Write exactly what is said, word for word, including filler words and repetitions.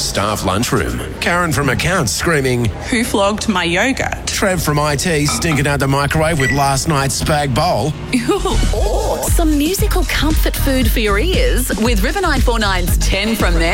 staff lunchroom. Karen from accounts screaming, "Who flogged my yogurt?" Trev from I T stinking out the microwave with last night's spag bowl. Or some musical comfort food for your ears with River nine four nine's ten from there.